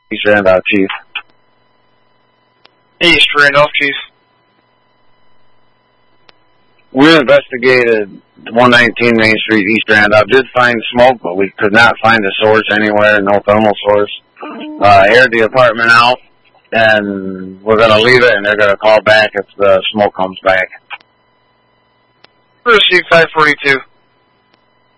East Randolph, Chief. East Randolph, Chief. We investigated 119 Main Street, East Randolph. Did find smoke, but we could not find a source anywhere, no thermal source. Aired the apartment out, and we're going to leave it, and they're going to call back if the smoke comes back. Receive 542.